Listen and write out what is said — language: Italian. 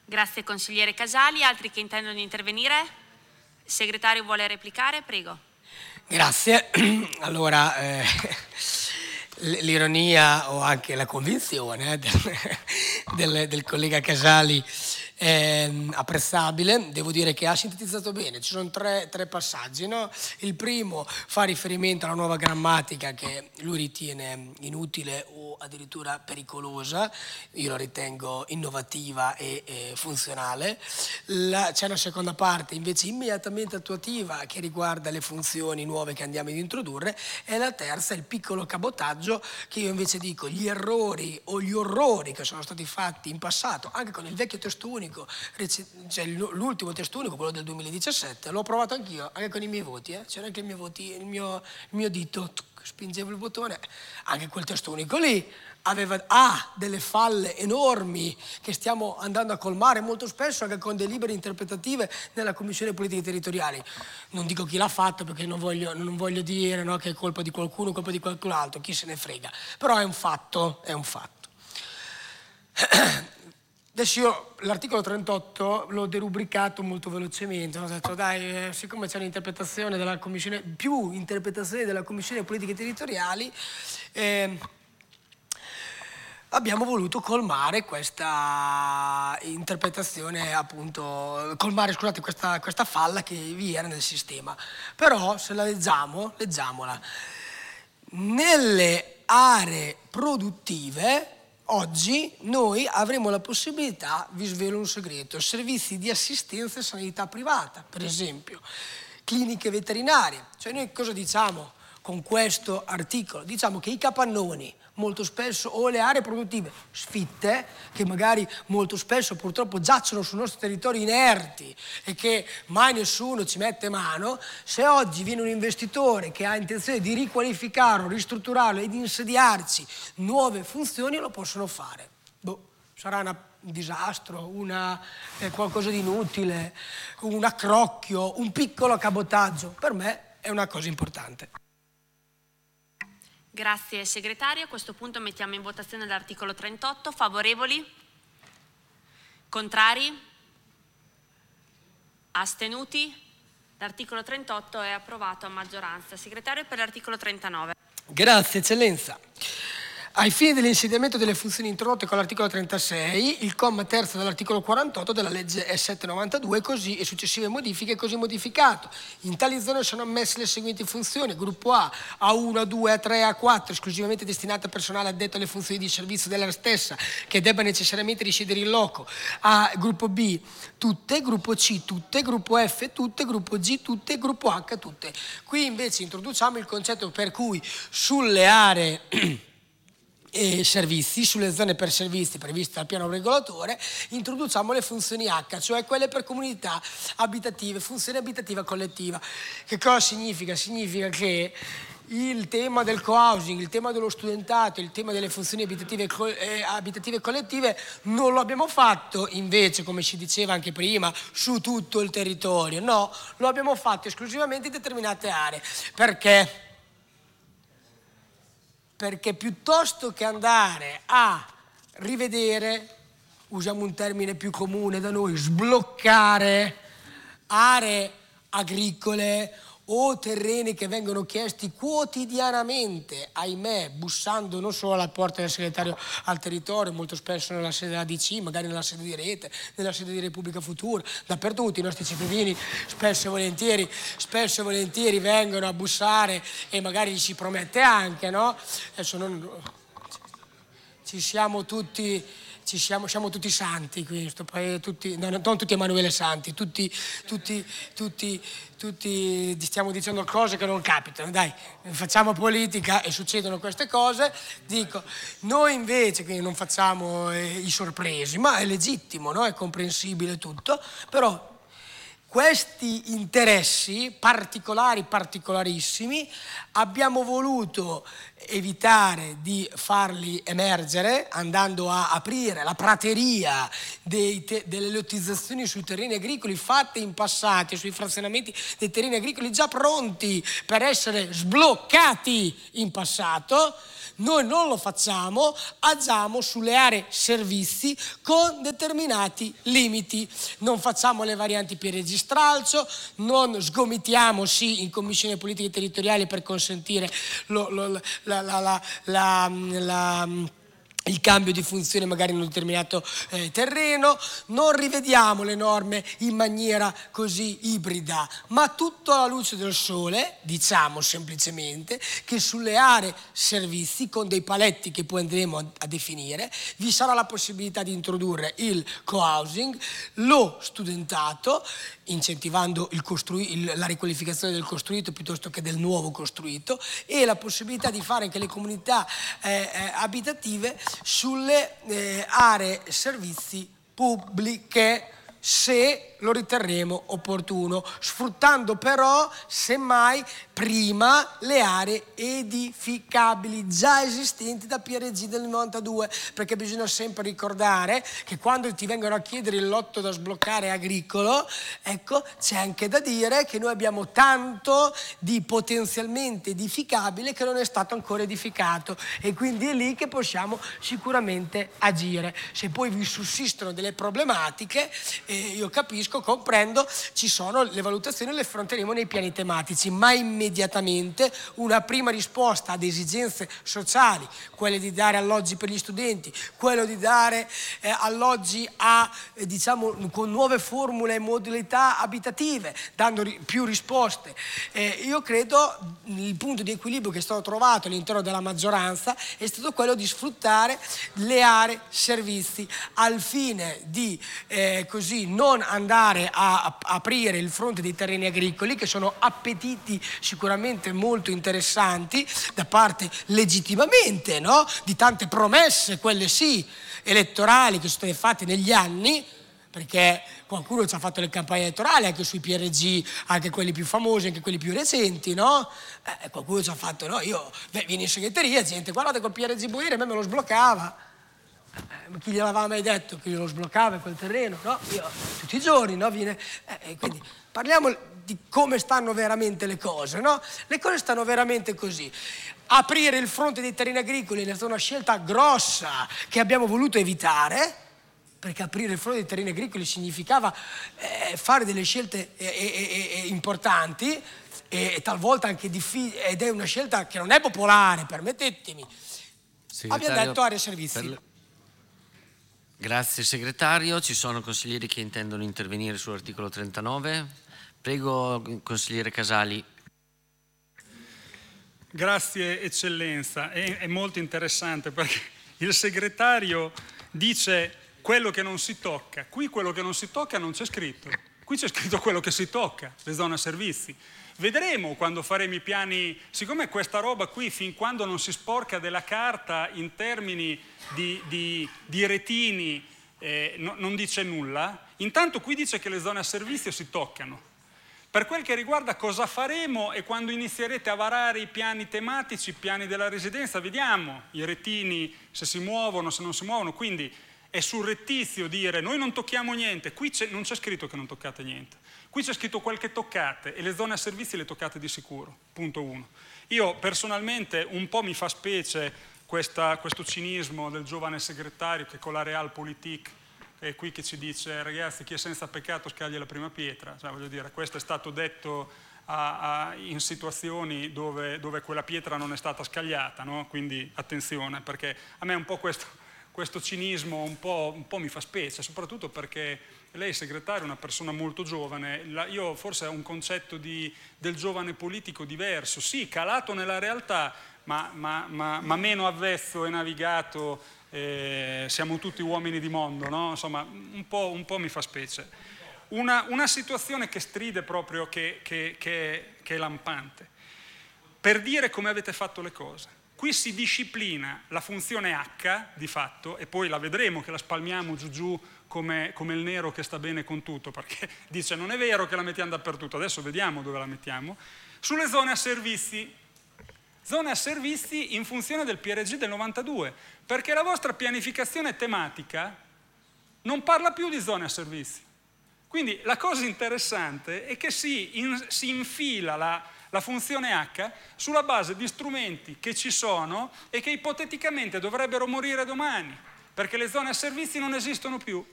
Grazie consigliere Casali. Altri che intendono intervenire? Il segretario vuole replicare? Prego. Grazie. Allora, l'ironia o anche la convinzione del collega Casali è apprezzabile. Devo dire che ha sintetizzato bene. Ci sono tre passaggi, no? Il primo fa riferimento alla nuova grammatica che lui ritiene inutile o addirittura pericolosa. Io la ritengo innovativa e funzionale. C'è una seconda parte invece immediatamente attuativa che riguarda le funzioni nuove che andiamo ad introdurre, e la terza è il piccolo cabotaggio, che io invece dico gli errori o gli orrori che sono stati fatti in passato anche con il vecchio testo unico, cioè l'ultimo testo unico, quello del 2017, l'ho provato anch'io, anche con i miei voti, c'era anche il mio dito, spingevo il bottone, anche quel testo unico lì aveva delle falle enormi che stiamo andando a colmare molto spesso anche con delibere interpretative nella Commissione Politiche Territoriali. Non dico chi l'ha fatto perché non voglio dire, no, che è colpa di qualcuno, colpa di qualcun altro, chi se ne frega, però è un fatto, è un fatto. Adesso io l'articolo 38 l'ho derubricato molto velocemente, ho detto dai, siccome c'è un'interpretazione della Commissione, più interpretazioni della Commissione Politiche Territoriali, abbiamo voluto colmare questa interpretazione, appunto, questa falla che vi era nel sistema. Però se la leggiamola. Nelle aree produttive oggi noi avremo la possibilità, vi svelo un segreto, servizi di assistenza e sanità privata, per esempio, cliniche veterinarie. Cioè noi cosa diciamo con questo articolo? Diciamo che i capannoni molto spesso, o le aree produttive sfitte, che magari molto spesso purtroppo giacciono sul nostro territorio inerti e che mai nessuno ci mette mano, se oggi viene un investitore che ha intenzione di riqualificarlo, ristrutturarlo e di insediarci nuove funzioni, lo possono fare. Sarà un disastro, qualcosa di inutile, un accrocchio, un piccolo cabotaggio. Per me è una cosa importante. Grazie segretario. A questo punto mettiamo in votazione l'articolo 38. Favorevoli? Contrari? Astenuti? L'articolo 38 è approvato a maggioranza. Segretario, per l'articolo 39. Grazie eccellenza. Ai fini dell'insediamento delle funzioni introdotte con l'articolo 36, il comma terzo dell'articolo 48 della legge E792 così e successive modifiche così modificato. In tali zone sono ammesse le seguenti funzioni: gruppo A, A1, A2, A3, A4, esclusivamente destinate a personale addetto alle funzioni di servizio della stessa, che debba necessariamente risiedere in loco. Gruppo B, tutte, gruppo C, tutte, gruppo F, tutte, gruppo G, tutte, gruppo H, tutte. Qui invece introduciamo il concetto per cui sulle aree e servizi, sulle zone per servizi previste dal piano regolatore, introduciamo le funzioni H, cioè quelle per comunità abitative, funzione abitativa collettiva. Che cosa significa? Significa che il tema del co-housing, il tema dello studentato, il tema delle funzioni abitative collettive non lo abbiamo fatto invece, come si diceva anche prima, su tutto il territorio. No, lo abbiamo fatto esclusivamente in determinate aree. Perché? Perché piuttosto che andare a rivedere, usiamo un termine più comune da noi, sbloccare aree agricole o terreni che vengono chiesti quotidianamente, ahimè, bussando non solo alla porta del segretario al territorio, molto spesso nella sede dell'ADC, magari nella sede di Rete, nella sede di Repubblica Futura, dappertutto i nostri cittadini spesso e volentieri vengono a bussare e magari gli si promette anche, no? Adesso siamo tutti santi qui in questo paese, non tutti Emanuele Santi, tutti stiamo dicendo cose che non capitano, dai, facciamo politica e succedono queste cose. Dico, noi invece quindi non facciamo i sorpresi, ma è legittimo, no? È comprensibile tutto, però questi interessi particolarissimi abbiamo voluto evitare di farli emergere andando a aprire la prateria delle lottizzazioni sui terreni agricoli fatte in passato, sui frazionamenti dei terreni agricoli già pronti per essere sbloccati in passato. Noi non lo facciamo, agiamo sulle aree servizi con determinati limiti. Non facciamo le varianti PRG stralcio, non sgomitiamo in commissione politiche territoriali per consentire il cambio di funzione magari in un determinato terreno, non rivediamo le norme in maniera così ibrida, ma tutto alla luce del sole. Diciamo semplicemente che sulle aree servizi, con dei paletti che poi andremo a definire, vi sarà la possibilità di introdurre il co-housing, lo studentato, incentivando la riqualificazione del costruito piuttosto che del nuovo costruito, e la possibilità di fare anche le comunità abitative sulle aree servizi pubbliche, se lo riterremo opportuno, sfruttando però semmai prima le aree edificabili già esistenti da PRG del 92, perché bisogna sempre ricordare che quando ti vengono a chiedere il lotto da sbloccare agricolo, ecco, c'è anche da dire che noi abbiamo tanto di potenzialmente edificabile che non è stato ancora edificato, e quindi è lì che possiamo sicuramente agire. Se poi vi sussistono delle problematiche, io capisco, comprendo, ci sono le valutazioni, le affronteremo nei piani tematici, ma immediatamente una prima risposta ad esigenze sociali, quelle di dare alloggi per gli studenti, quello di dare alloggi con nuove formule e modalità abitative, dando più risposte. Io credo il punto di equilibrio che è stato trovato all'interno della maggioranza è stato quello di sfruttare le aree servizi al fine di così non andare a aprire il fronte dei terreni agricoli, che sono appetiti sicuramente molto interessanti da parte legittimamente, no? Di tante promesse, quelle sì, elettorali, che sono state fatte negli anni, perché qualcuno ci ha fatto le campagne elettorali anche sui PRG, anche quelli più famosi, anche quelli più recenti, no? Qualcuno ci ha fatto, no? Vieni in segreteria, gente, guardate col PRG Boeri, a me lo sbloccava. Chi gliel'aveva mai detto che lo sbloccava quel terreno? No? Io tutti i giorni, no? Quindi parliamo di come stanno veramente le cose, no? Le cose stanno veramente così. Aprire il fronte dei terreni agricoli è stata una scelta grossa che abbiamo voluto evitare, perché aprire il fronte dei terreni agricoli significava fare delle scelte importanti e talvolta anche difficili, ed è una scelta che non è popolare, permettetemi. Abbiamo detto aree servizi. Grazie segretario. Ci sono consiglieri che intendono intervenire sull'articolo 39. Prego, consigliere Casali. Grazie eccellenza, è molto interessante perché il segretario dice quello che non si tocca. Qui quello che non si tocca non c'è scritto, qui c'è scritto quello che si tocca, le zone servizi. Vedremo quando faremo i piani, siccome questa roba qui fin quando non si sporca della carta in termini di retini non dice nulla. Intanto qui dice che le zone a servizio si toccano. Per quel che riguarda cosa faremo e quando inizierete a varare i piani tematici, i piani della residenza, vediamo i retini se si muovono, se non si muovono, quindi è surrettizio dire noi non tocchiamo niente, qui non c'è scritto che non toccate niente. Qui c'è scritto quel che toccate e le zone a servizi le toccate di sicuro, punto 1. Io personalmente un po' mi fa specie questo cinismo del giovane segretario che con la Realpolitik è qui che ci dice ragazzi chi è senza peccato scaglia la prima pietra, cioè, voglio dire, questo è stato detto in situazioni dove quella pietra non è stata scagliata, no? Quindi attenzione, perché a me un po' questo cinismo un po' mi fa specie, soprattutto perché lei segretario è una persona molto giovane, io forse ho un concetto del giovane politico diverso, sì, calato nella realtà, ma meno avvezzo e navigato, siamo tutti uomini di mondo, no? Insomma, un po' mi fa specie. Una situazione che stride proprio, che è lampante, per dire come avete fatto le cose. qui si disciplina la funzione H di fatto, e poi la vedremo che la spalmiamo giù come il nero che sta bene con tutto, perché dice non è vero che la mettiamo dappertutto, adesso vediamo dove la mettiamo, sulle zone a servizi. Zone a servizi in funzione del PRG del 92, perché la vostra pianificazione tematica non parla più di zone a servizi. Quindi la cosa interessante è che si infila la funzione H sulla base di strumenti che ci sono e che ipoteticamente dovrebbero morire domani, perché le zone a servizi non esistono più.